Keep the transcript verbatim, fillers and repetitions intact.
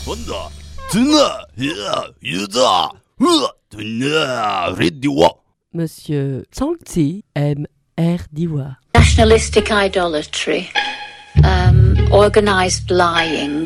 Honda, Tuna, Yuda, Tuna, Ridiwa. Monsieur Tsangzi aime Erdiwa. Nationalistic idolatry, um, organized lying,